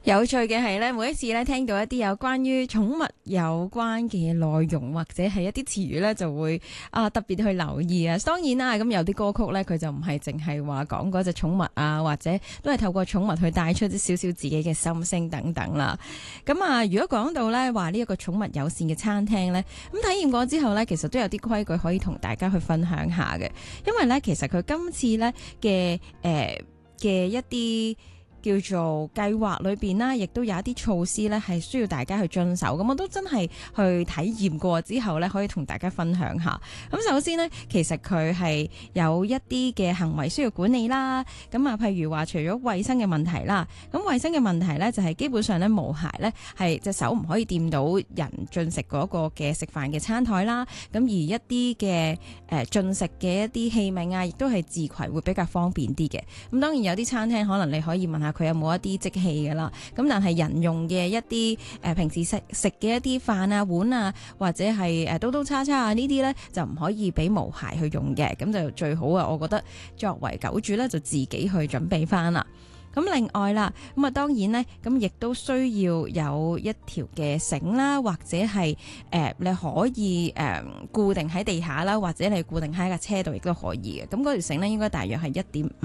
有趣嘅係咧，每一次咧聽到一啲有關於寵物有關嘅內容或者係一啲詞語咧，就會特別去留意啊。當然啦，咁有啲歌曲咧，佢就唔係淨係話講嗰隻寵物啊，或者都係透過寵物去帶出啲少少自己嘅心聲等等啦。咁啊，如果講到咧話呢一個寵物友善嘅餐廳咧，咁體驗過之後咧，其實都有啲規矩可以同大家去分享下嘅。因為咧，其實佢今次咧嘅一啲叫做計劃裏邊啦，亦都有一啲措施咧，係需要大家去遵守。咁我都真係去體驗過之後咧，可以同大家分享下。咁首先呢，其實佢係有一啲嘅行為需要管理啦。咁啊，譬如話除咗衛生嘅問題啦，咁衛生嘅問題咧就係基本上咧無鞋咧係隻手唔可以掂到人進食嗰個嘅食飯嘅餐台啦。咁而一啲嘅進食嘅一啲器皿啊，亦都係自攜會比較方便啲嘅。咁當然有啲餐廳可能你可以問下佢有冇一啲即棄嘅啦，咁但係人用嘅一啲平時食嘅一啲飯啊碗啊，或者係刀刀叉叉啊呢啲咧就唔可以俾無鞋去用嘅，咁就最好啊！我覺得作為狗主咧就自己去準備翻啦。咁另外啦，咁啊當然咧，咁亦都需要有一條嘅繩啦，或者係你可以固定喺地下啦，或者你固定喺架車度亦都可以嘅。咁嗰條繩咧應該大約係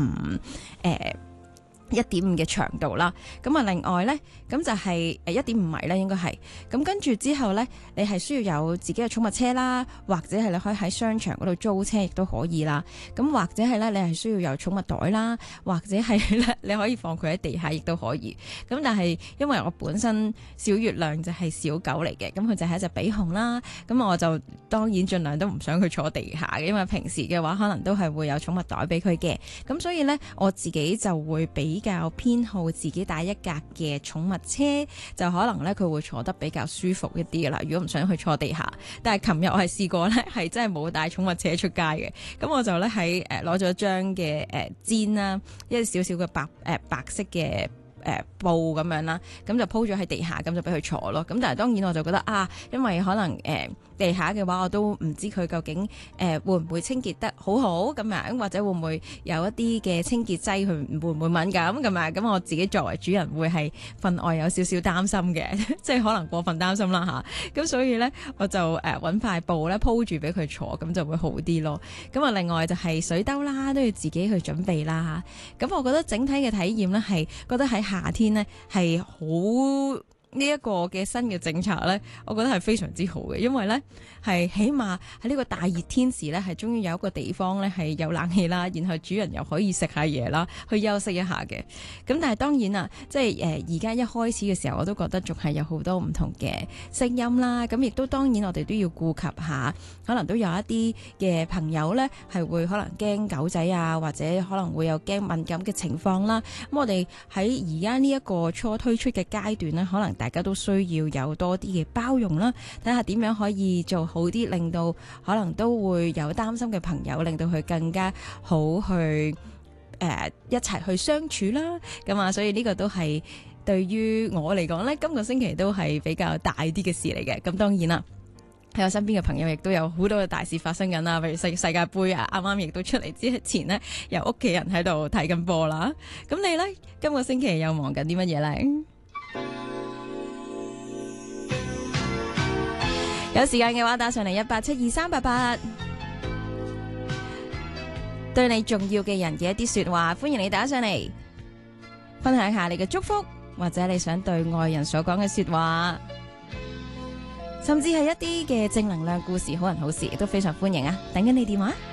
1.5嘅長度啦，咁啊另外呢，咁就係1.5米啦，應該係。咁跟住之後呢，你係需要有自己嘅寵物車啦，或者係你可以喺商場嗰度租車亦都可以啦。咁或者係呢，你係需要有寵物袋啦，或者係呢，你可以放佢喺地下亦都可以。咁但係因為我本身小月亮就係小狗嚟嘅，咁佢就係一隻比熊啦。咁我就當然盡量都唔想佢坐地下嘅，因為平時嘅話可能都係會有寵物袋俾佢嘅。咁所以呢，我自己就會比較偏好自己帶一架嘅寵物車，就可能咧佢會坐得比較舒服一啲噶啦。如果唔想去坐地下，但係琴日我係試過咧，係真係冇帶寵物車出街嘅。咁我就咧喺攞咗張嘅氈啦，一啲少少嘅白色嘅布咁樣啦，咁就鋪咗喺地下，咁就俾佢坐咯。咁但係當然我就覺得因為可能地下嘅話，我都唔知佢究竟會唔會清潔得好好咁樣，或者會唔會有一啲嘅清潔劑佢會唔會敏感咁啊？咁我自己作為主人會係分外有少少擔心嘅，即係可能過分擔心啦吓。咁所以咧，我就揾塊布咧鋪住俾佢坐，咁就會好啲咯。咁啊，另外就係水兜啦，都要自己去準備啦。咁我覺得整體嘅體驗咧係覺得喺夏天咧係好。呢一個嘅新嘅政策呢，我覺得係非常之好嘅，因為呢係起碼喺呢個大熱天時呢，係終於有一個地方呢係有冷氣啦，然後主人又可以食下嘢啦，去休息一下嘅。咁但係當然啦，即係而家一開始嘅時候，我都覺得仲係有好多唔同嘅聲音啦。咁亦都當然我哋都要顧及下，可能都有一啲嘅朋友呢係會可能驚狗仔啊，或者可能會有驚敏感嘅情況啦。咁我哋喺而家呢一個初推出嘅階段呢，可能大家都需要有多啲嘅包容啦，睇下點樣可以做好啲，令到可能都會有擔心嘅朋友，令到佢更加好去一齊去相處啦。咁啊，所以呢個都係對於我嚟講呢，今個星期都係比較大啲嘅事嚟嘅。咁當然啦，喺我身邊嘅朋友亦都有好多嘅大事發生緊啦，譬如世界盃啊，啱啱亦都出嚟之前呢，有屋企人喺度睇緊波啦。咁你呢，今個星期又忙緊啲乜嘢呢？有時間嘅話，打上嚟1872388，對你重要嘅人嘅一啲說話，歡迎你打上嚟，分享下你嘅祝福，或者你想對愛人所講嘅說話，甚至係一啲嘅正能量故事，好人好事，都非常歡迎啊！等緊你電話。